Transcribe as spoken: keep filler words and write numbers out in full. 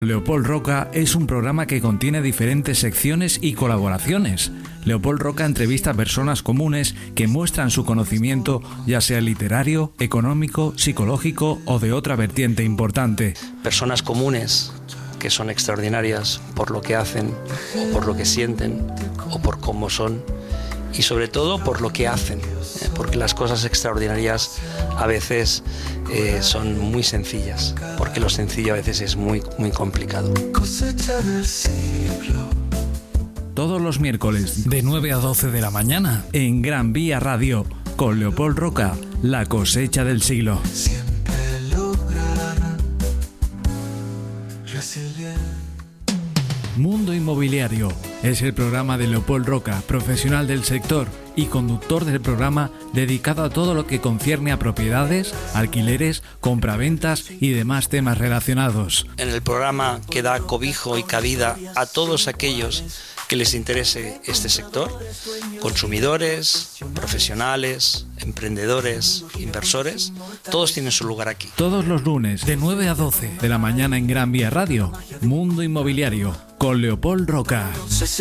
Leopold Roca es un programa que contiene diferentes secciones y colaboraciones. Leopold Roca entrevista a personas comunes que muestran su conocimiento, ya sea literario, económico, psicológico o de otra vertiente importante. Personas comunes que son extraordinarias por lo que hacen, o por lo que sienten, o por cómo son, y sobre todo por lo que hacen, ¿eh? Porque las cosas extraordinarias a veces eh, son muy sencillas, porque lo sencillo a veces es muy, muy complicado. Todos los miércoles de nueve a doce de la mañana en Gran Vía Radio con Leopold Roca, la cosecha del siglo. Mundo Inmobiliario es el programa de Leopold Roca, profesional del sector y conductor del programa dedicado a todo lo que concierne a propiedades, alquileres, compraventas y demás temas relacionados. En el programa que da cobijo y cabida a todos aquellos que les interese este sector, consumidores, profesionales, emprendedores, inversores, todos tienen su lugar aquí. Todos los lunes de nueve a doce de la mañana en Gran Vía Radio, Mundo Inmobiliario con Leopold Roca.